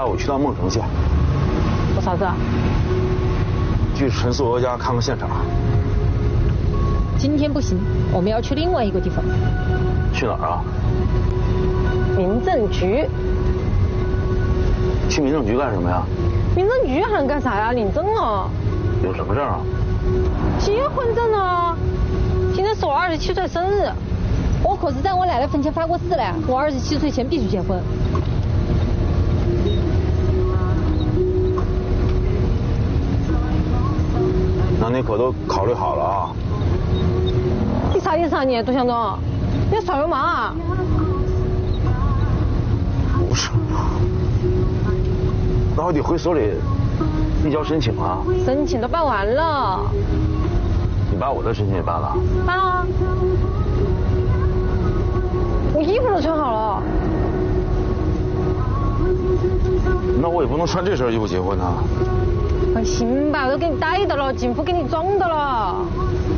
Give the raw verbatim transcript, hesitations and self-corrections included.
我去趟孟城县。 做啥子啊？ 去陈素娥家看看现场。 今天不行，我们要去另外一个地方。 去哪儿啊？ 民政局。 去民政局干什么呀？ 民政局还能干啥呀？领证啊。 有什么证啊？ 结婚证啊！今天是我二十七岁生日，我可是在我奶奶坟前发过誓嘞，我二十七岁前必须结婚。 那你可都考虑好了啊？ 你啥意思啊你，杜向东？你耍流氓啊？ 不是，那我得回所里递交申请啊。 申请都办完了。 你把我的申请也办了？ 办啊！我衣服都穿好了。 那我也不能穿这身衣服结婚啊。 放心吧，都给你带的了，警服给你装的了。